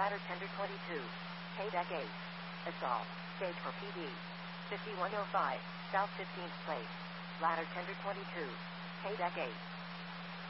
Ladder Tender 22. K-Deck 8. Assault. Stage for PD. 5105. South 15th Place. Ladder Tender 22. K-Deck 8.